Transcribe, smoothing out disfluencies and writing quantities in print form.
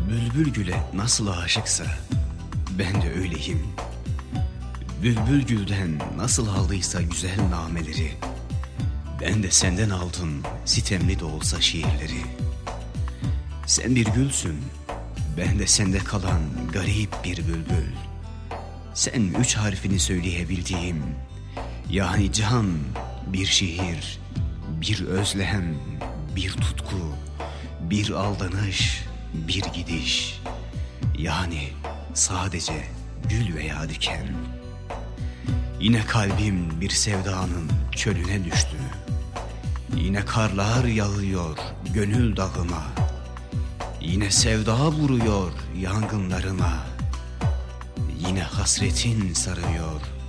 Bülbül güle nasıl aşıksa ben de öyleyim. Bülbül gülden nasıl aldıysa güzel nameleri, ben de senden aldım sitemli de olsa şiirleri. Sen bir gülsün, ben de sende kalan garip bir bülbül. Sen üç harfini söyleyebildiğim, yani can, bir şiir, bir özlem, bir tutku, bir aldanış, bir gidiş. Yani sadece gül veya diken. Yine kalbim bir sevdanın çölüne düştü. Yine karlar yağıyor gönül dağıma. Yine sevda vuruyor yangınlarıma. Yine hasretin sarıyor